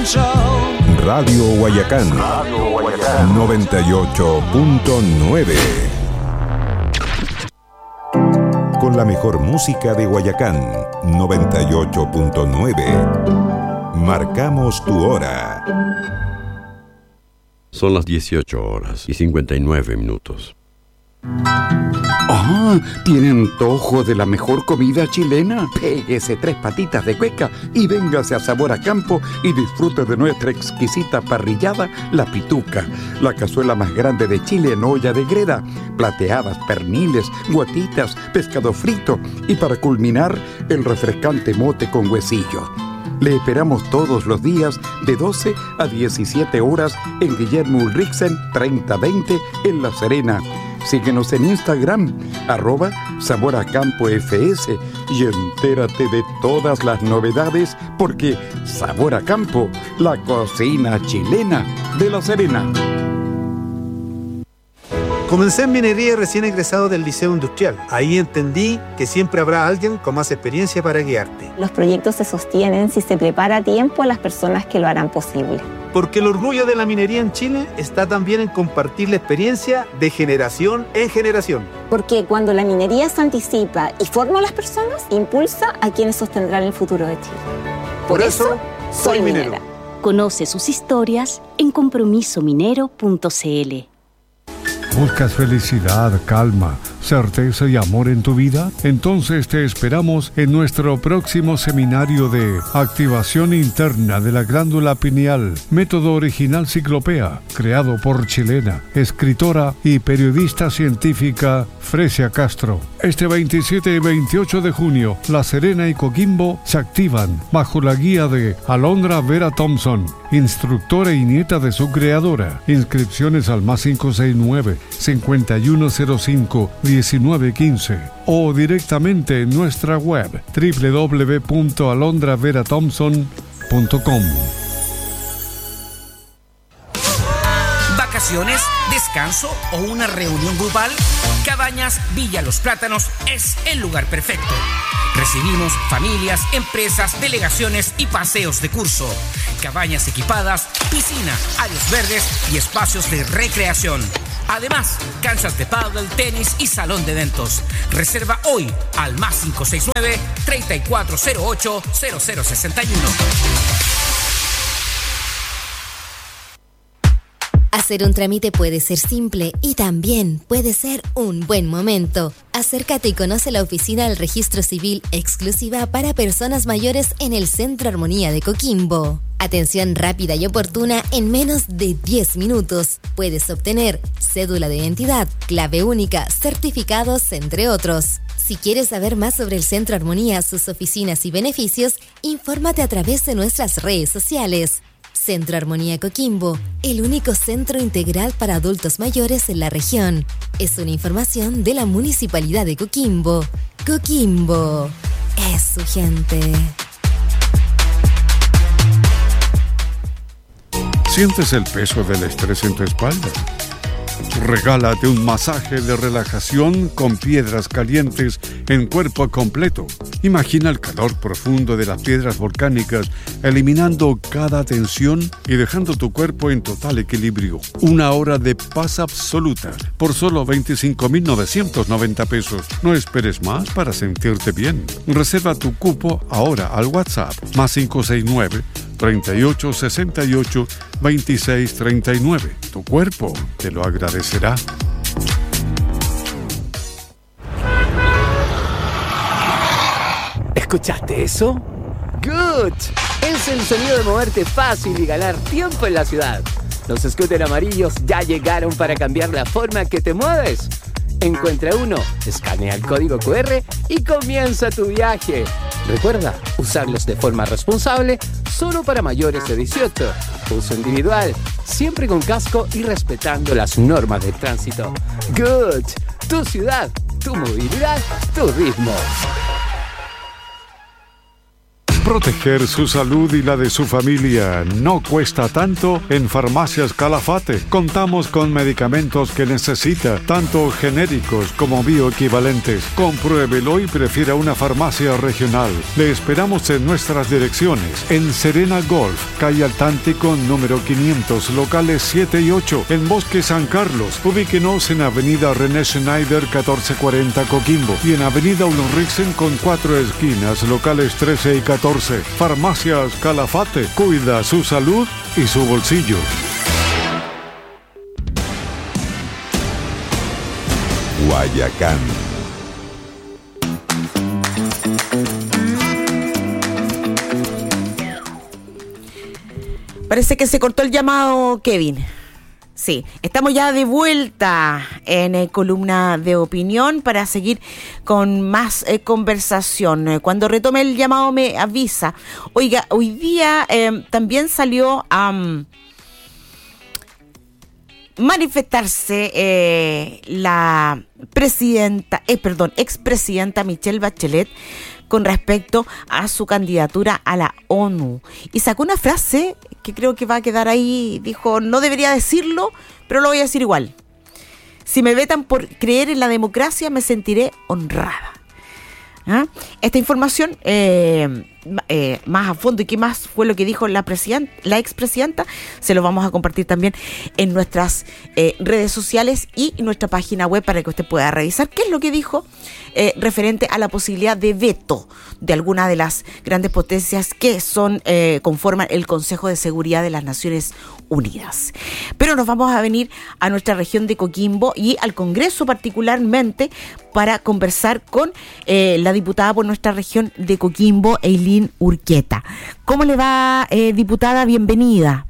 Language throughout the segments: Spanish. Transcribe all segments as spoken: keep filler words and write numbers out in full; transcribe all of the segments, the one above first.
Radio Guayacán, noventa y ocho punto nueve. Con la mejor música de Guayacán, noventa y ocho punto nueve. Marcamos tu hora. Son las dieciocho horas y cincuenta y nueve minutos. ¡Ah! ¿Tiene antojo de la mejor comida chilena? Péguese tres patitas de cueca y véngase a Sabor a Campo y disfrute de nuestra exquisita parrillada, La Pituca, la cazuela más grande de Chile en olla de greda, plateadas, perniles, guatitas, pescado frito y para culminar, el refrescante mote con huesillo. Le esperamos todos los días de doce a diecisiete horas en Guillermo Ulrichsen treinta veinte en La Serena. Síguenos en Instagram, arroba Sabor a Campo F S, y entérate de todas las novedades porque Sabor a Campo, la cocina chilena de La Serena. Comencé en minería recién egresado del Liceo Industrial. Ahí entendí que siempre habrá alguien con más experiencia para guiarte. Los proyectos se sostienen si se prepara a tiempo a las personas que lo harán posible. Porque el orgullo de la minería en Chile está también en compartir la experiencia de generación en generación. Porque cuando la minería se anticipa y forma a las personas, impulsa a quienes sostendrán el futuro de Chile. Por, Por eso, eso, soy minera. minera. Conoce sus historias en compromiso minero punto c l. ¿Buscas felicidad, calma, certeza y amor en tu vida? Entonces te esperamos en nuestro próximo seminario de activación interna de la glándula pineal, método original Ciclopea, creado por chilena, escritora y periodista científica Fresia Castro. Este veintisiete y veintiocho de junio, La Serena y Coquimbo se activan bajo la guía de Alondra Vera Thompson, instructora y nieta de su creadora. Inscripciones al más cinco seis nueve, cinco uno cero cinco, uno nueve uno cinco o directamente en nuestra web doble u doble u doble u punto alondra vera thompson punto com. ¿Vacaciones, descanso o una reunión grupal? Cabañas Villa Los Plátanos es el lugar perfecto. Recibimos familias, empresas, delegaciones y paseos de curso. Cabañas equipadas, piscina, áreas verdes y espacios de recreación. Además, canchas de pádel, tenis y salón de eventos. Reserva hoy al más cinco seis nueve, tres cuatro cero ocho, cero cero seis uno. Hacer un trámite puede ser simple y también puede ser un buen momento. Acércate y conoce la oficina del Registro Civil exclusiva para personas mayores en el Centro Armonía de Coquimbo. Atención rápida y oportuna en menos de diez minutos. Puedes obtener cédula de identidad, clave única, certificados, entre otros. Si quieres saber más sobre el Centro Armonía, sus oficinas y beneficios, infórmate a través de nuestras redes sociales. Centro Armonía Coquimbo, el único centro integral para adultos mayores en la región. Es una información de la Municipalidad de Coquimbo. Coquimbo es su gente. ¿Sientes el peso del estrés en tu espalda? Regálate un masaje de relajación con piedras calientes en cuerpo completo. Imagina el calor profundo de las piedras volcánicas, eliminando cada tensión y dejando tu cuerpo en total equilibrio. Una hora de paz absoluta por solo veinticinco mil novecientos noventa pesos. No esperes más para sentirte bien. Reserva tu cupo ahora al WhatsApp más cinco seis nueve, treinta y ocho sesenta y ocho, veintiséis treinta y nueve. Tu cuerpo te lo agradecerá. ¿Escuchaste eso? ¡Good! Es el sonido de moverte fácil y ganar tiempo en la ciudad. Los scooters amarillos ya llegaron para cambiar la forma que te mueves. Encuentra uno, escanea el código cu erre y comienza tu viaje. Recuerda, usarlos de forma responsable, solo para mayores de dieciocho. Uso individual, siempre con casco y respetando las normas de tránsito. Good. Tu ciudad, tu movilidad, tu ritmo. Proteger su salud y la de su familia no cuesta tanto en Farmacias Calafate. Contamos con medicamentos que necesita, tanto genéricos como bioequivalentes. Compruébelo y prefiera una farmacia regional. Le esperamos en nuestras direcciones. En Serena Golf, calle Altántico, número quinientos, locales siete y ocho. En Bosque San Carlos, ubíquenos en Avenida René Schneider, catorce cuarenta, Coquimbo. Y en Avenida Ulriksen con cuatro esquinas, locales trece y catorce. Farmacias Calafate, cuida su salud y su bolsillo. Guayacán. Parece que se cortó el llamado, Kevin. Sí, estamos ya de vuelta en eh, columna de opinión para seguir con más eh, conversación. Cuando retome el llamado me avisa. Oiga, hoy día eh, también salió a um, manifestarse eh, la presidenta, eh, perdón, expresidenta Michelle Bachelet con respecto a su candidatura a la ONU. Y sacó una frase que creo que va a quedar ahí. Dijo, no debería decirlo, pero lo voy a decir igual. Si me vetan por creer en la democracia, me sentiré honrada. ¿Ah? Esta información, eh, eh, más a fondo y qué más fue lo que dijo la, president- la expresidenta, se lo vamos a compartir también en nuestras eh, redes sociales y en nuestra página web para que usted pueda revisar qué es lo que dijo eh, referente a la posibilidad de veto de alguna de las grandes potencias que son eh, conforman el Consejo de Seguridad de las Naciones Unidas. Pero nos vamos a venir a nuestra región de Coquimbo y al Congreso particularmente para conversar con eh, la diputada por nuestra región de Coquimbo, Eileen Urquieta. ¿Cómo le va, eh, diputada? Bienvenida.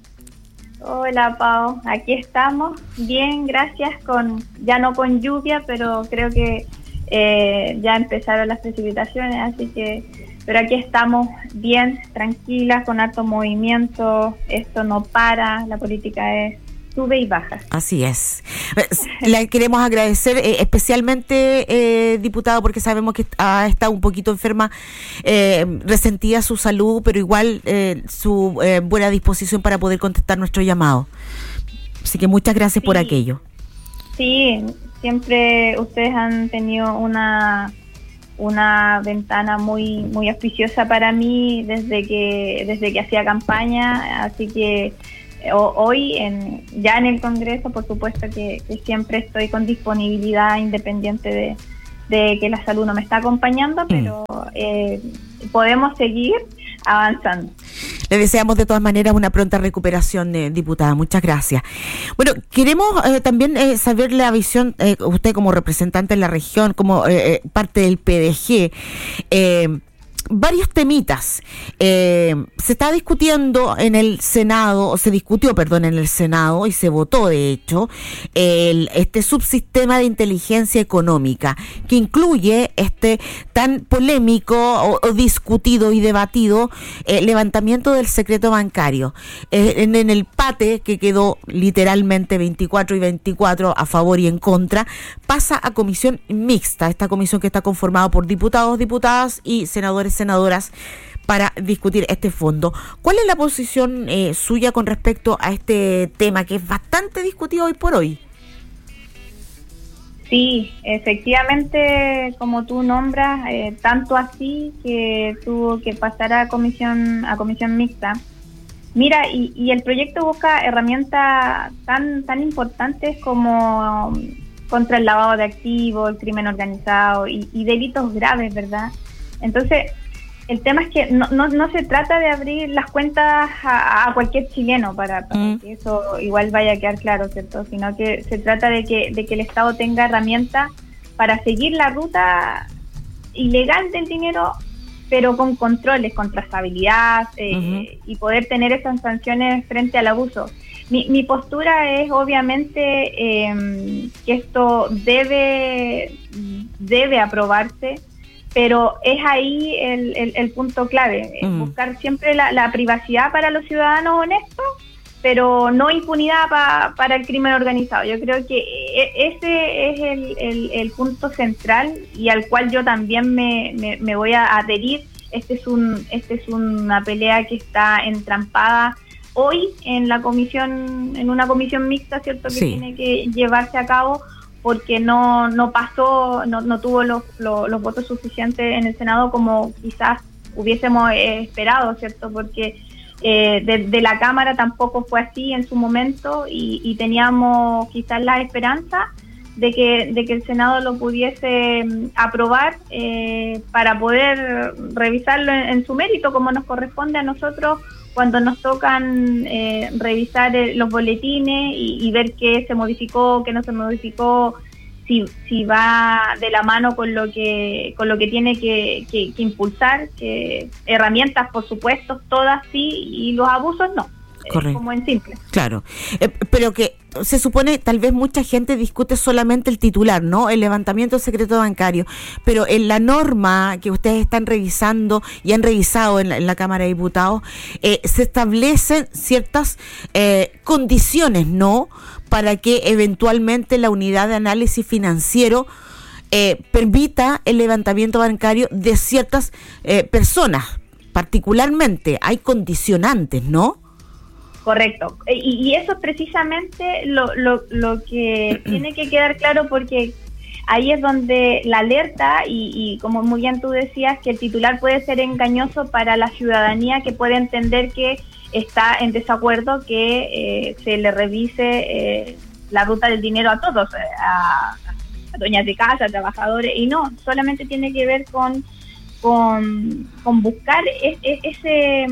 Hola, Pau. Aquí estamos. Bien, gracias. Con ya no con lluvia, pero creo que eh, ya empezaron las precipitaciones, así que pero aquí estamos bien, tranquilas, con harto movimiento. Esto no para, la política es sube y baja. Así es. Le queremos agradecer eh, especialmente, eh, diputada, porque sabemos que ha estado un poquito enferma, eh, resentida su salud, pero igual eh, su eh, buena disposición para poder contestar nuestro llamado. Así que muchas gracias sí. por aquello. Sí, siempre ustedes han tenido una una ventana muy muy auspiciosa para mí desde que desde que hacía campaña, así que hoy en ya en el Congreso, por supuesto que, que siempre estoy con disponibilidad, independiente de, de que la salud no me está acompañando, pero eh, podemos seguir avanzando. Le deseamos de todas maneras una pronta recuperación, eh, diputada. Muchas gracias. Bueno, queremos eh, también eh, saber la visión, eh, usted como representante en la región, como eh, parte del P D G, eh, varios temitas. Eh, se está discutiendo en el Senado, o se discutió, perdón, en el Senado, y se votó, de hecho, el, este subsistema de inteligencia económica, que incluye este tan polémico o, o discutido y debatido eh, levantamiento del secreto bancario. Eh, en, en el PATE, que quedó literalmente veinticuatro y veinticuatro a favor y en contra, pasa a comisión mixta, esta comisión que está conformada por diputados, diputadas y senadores, senadoras, para discutir este fondo. ¿Cuál es la posición eh, suya con respecto a este tema que es bastante discutido hoy por hoy? Sí, efectivamente, como tú nombras, eh, tanto así que tuvo que pasar a comisión a comisión mixta. Mira, y, y el proyecto busca herramientas tan tan importantes como um, contra el lavado de activos, el crimen organizado y, y delitos graves, ¿verdad? Entonces, el tema es que no, no, no se trata de abrir las cuentas a, a cualquier chileno para, para mm. que eso igual vaya a quedar claro, ¿cierto? Sino que se trata de que, de que el Estado tenga herramientas para seguir la ruta ilegal del dinero, pero con controles, con trazabilidad eh, uh-huh. y poder tener esas sanciones frente al abuso. Mi, mi postura es obviamente eh, que esto debe, debe aprobarse, pero es ahí el, el, el punto clave, mm. buscar siempre la, la privacidad para los ciudadanos honestos, pero no impunidad pa, para el crimen organizado. Yo creo que ese es el, el, el punto central y al cual yo también me, me, me voy a adherir este es un este es una pelea que está entrampada hoy en la comisión, en una comisión mixta, ¿cierto? Que sí. Tiene que llevarse a cabo porque no no pasó, no, no tuvo los, los, los votos suficientes en el Senado como quizás hubiésemos esperado, ¿cierto? Porque eh, de, de la Cámara tampoco fue así en su momento y, y teníamos quizás la esperanza de que de que el Senado lo pudiese aprobar eh, para poder revisarlo en, en su mérito, como nos corresponde a nosotros cuando nos tocan eh, revisar eh, los boletines y, y ver qué se modificó, qué no se modificó, si si va de la mano con lo que con lo que tiene que, que, que impulsar, que herramientas, por supuesto, todas sí, y los abusos no. Correcto. Como en simple. Claro, eh, pero que se supone, tal vez mucha gente discute solamente el titular, ¿no? El levantamiento del secreto bancario, pero en la norma que ustedes están revisando y han revisado en la, en la Cámara de Diputados, eh, se establecen ciertas eh, condiciones, ¿no? Para que eventualmente la unidad de análisis financiero eh, permita el levantamiento bancario de ciertas eh, personas, particularmente. Hay condicionantes, ¿no? Correcto, y, y eso es precisamente lo, lo, lo que tiene que quedar claro, porque ahí es donde la alerta, y, y como muy bien tú decías, que el titular puede ser engañoso para la ciudadanía, que puede entender que está en desacuerdo que eh, se le revise eh, la ruta del dinero a todos, a, a dueñas de casa, a trabajadores, y no, solamente tiene que ver con, con, con buscar es, es, ese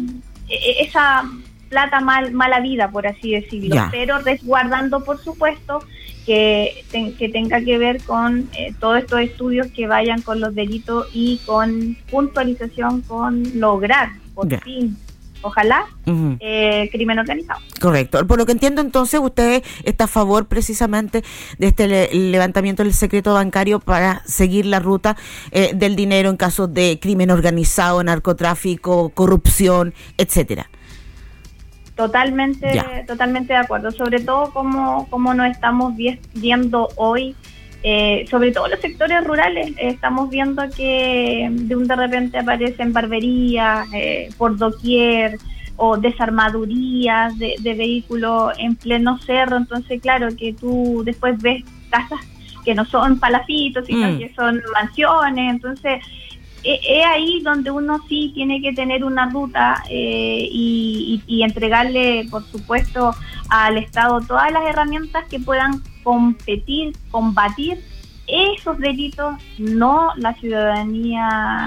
esa plata mal mala vida, por así decirlo, ya. Pero resguardando, por supuesto, que, ten, que tenga que ver con eh, todos estos estudios que vayan con los delitos y con puntualización, con lograr, por ya. fin, ojalá, uh-huh. eh, crimen organizado. Correcto. Por lo que entiendo, entonces, usted está a favor precisamente de este le- levantamiento del secreto bancario para seguir la ruta eh, del dinero en casos de crimen organizado, narcotráfico, corrupción, etcétera. Totalmente, ya. totalmente de acuerdo, sobre todo como, como nos estamos vi- viendo hoy, eh, sobre todo los sectores rurales, eh, estamos viendo que de un de repente aparecen barberías eh, por doquier, o desarmadurías de, de vehículos en pleno cerro, entonces claro que tú después ves casas que no son palafitos, sino mm. que son mansiones, entonces es ahí donde uno sí tiene que tener una ruta eh, y, y, y entregarle, por supuesto, al Estado todas las herramientas que puedan competir, combatir esos delitos, no la ciudadanía